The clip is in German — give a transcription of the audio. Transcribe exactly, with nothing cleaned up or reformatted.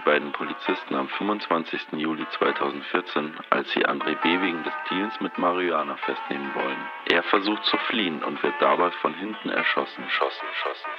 beiden Polizisten am fünfundzwanzigsten Juli zweitausendvierzehn, als sie André B. wegen des Deals mit Marihuana festnehmen wollen. Er versucht zu fliehen und wird dabei von hinten erschossen. Schossen, schossen.